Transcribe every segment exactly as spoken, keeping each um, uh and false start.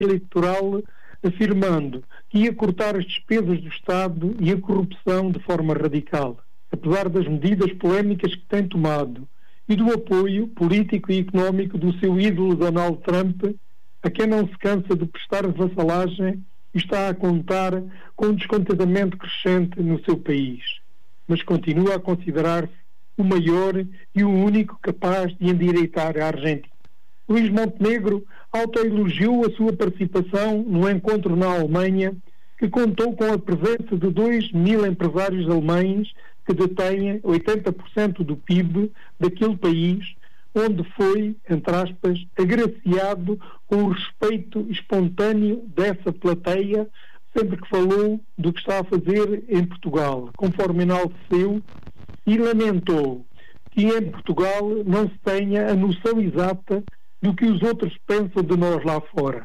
eleitoral, afirmando que ia cortar as despesas do Estado e a corrupção de forma radical. Apesar das medidas polémicas que tem tomado e do apoio político e económico do seu ídolo Donald Trump, a quem não se cansa de prestar vassalagem e está a contar com um descontentamento crescente no seu país, mas continua a considerar-se o maior e o único capaz de endireitar a Argentina. Luís Montenegro autoelogiou a sua participação no encontro na Alemanha, que contou com a presença de dois mil empresários alemães que detêm oitenta por cento do P I B daquele país, onde foi, entre aspas, agraciado com o respeito espontâneo dessa plateia sempre que falou do que está a fazer em Portugal, conforme enalteceu, e lamentou que em Portugal não se tenha a noção exata do que os outros pensam de nós lá fora.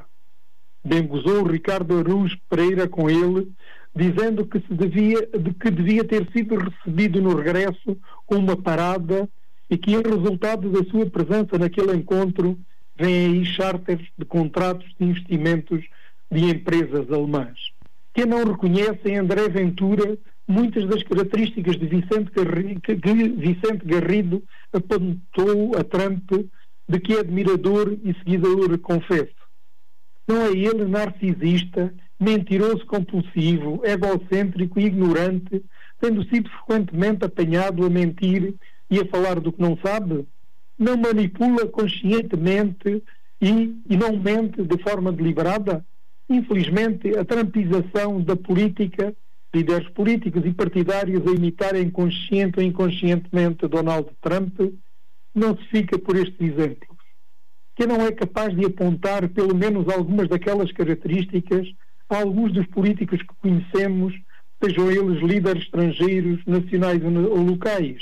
Bem gozou Ricardo Araújo Pereira com ele, dizendo que, se devia, de que devia ter sido recebido no regresso com uma parada e que, em resultado da sua presença naquele encontro, vêm aí charters de contratos de investimentos de empresas alemãs. Quem não reconhece em André Ventura muitas das características de Vicente Garrido, que Vicente Garrido apontou a Trump, de que é admirador e seguidor, confesso. Não é ele narcisista, mentiroso compulsivo, egocêntrico e ignorante, tendo sido frequentemente apanhado a mentir e a falar do que não sabe? Não manipula conscientemente e, e não mente de forma deliberada? Infelizmente, a trumpização da política, líderes políticos e partidários a imitarem consciente ou inconscientemente Donald Trump, não se fica por estes exemplos. Quem não é capaz de apontar pelo menos algumas daquelas características a alguns dos políticos que conhecemos, sejam eles líderes estrangeiros, nacionais ou locais?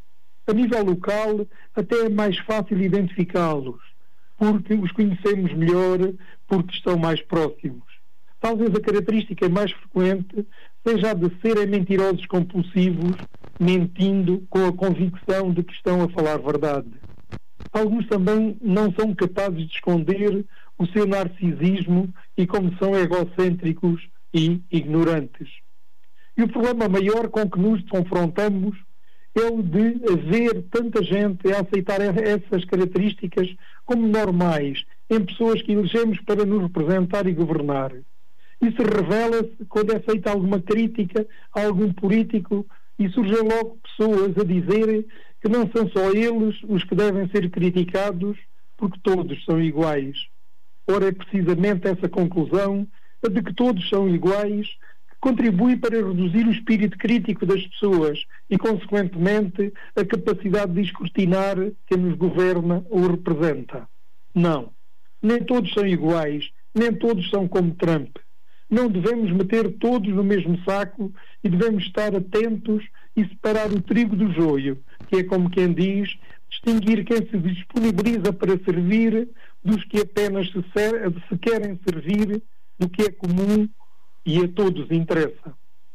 A nível local, até é mais fácil identificá-los, porque os conhecemos melhor, porque estão mais próximos. Talvez a característica mais frequente seja a de serem mentirosos compulsivos, mentindo com a convicção de que estão a falar verdade. Alguns também não são capazes de esconder o seu narcisismo e como são egocêntricos e ignorantes. E o problema maior com que nos confrontamos é o de haver tanta gente a aceitar essas características como normais em pessoas que elegemos para nos representar e governar. Isso revela-se quando é feita alguma crítica a algum político e surgem logo pessoas a dizerem que não são só eles os que devem ser criticados, porque todos são iguais. Ora, é precisamente essa conclusão, a de que todos são iguais, que contribui para reduzir o espírito crítico das pessoas e, consequentemente, a capacidade de escrutinar quem nos governa ou representa. Não. Nem todos são iguais, nem todos são como Trump. Não devemos meter todos no mesmo saco e devemos estar atentos e separar o trigo do joio, que é como quem diz, distinguir quem se disponibiliza para servir dos que apenas se, ser, se querem servir do que é comum e a todos interessa.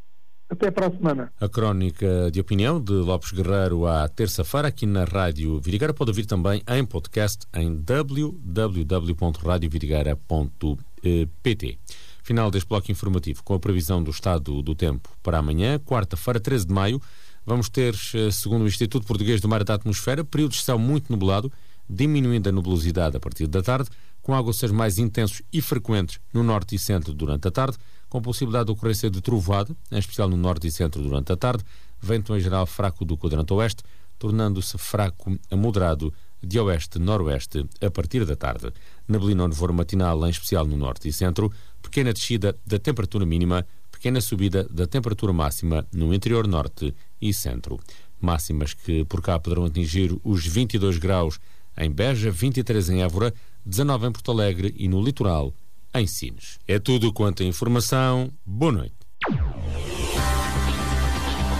Até para a semana. A crónica de opinião de Lopes Guerreiro à terça-feira aqui na Rádio Vidigueira pode ouvir também em podcast em w w w ponto radio vidigueira ponto p t. Final deste bloco informativo com a previsão do estado do tempo para amanhã, quarta-feira, treze de maio. Vamos ter, segundo o Instituto Português do Mar e da Atmosfera, períodos de céu muito nublado, diminuindo a nebulosidade a partir da tarde, com aguaceiros mais intensos e frequentes no norte e centro durante a tarde, com possibilidade de ocorrência de trovoada, em especial no norte e centro durante a tarde, vento em geral fraco do quadrante oeste, tornando-se fraco a moderado de oeste-noroeste a partir da tarde. Neblina ou nevoeiro matinal, em especial no norte e centro, pequena descida da temperatura mínima, pequena subida da temperatura máxima no interior norte e centro. Máximas que por cá poderão atingir os vinte e dois graus em Beja, vinte e três em Évora, dezanove em Porto Alegre e no litoral, em Sines. É tudo quanto a informação. Boa noite.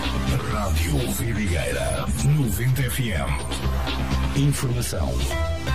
Rádio Vidigueira noventa F M. Informação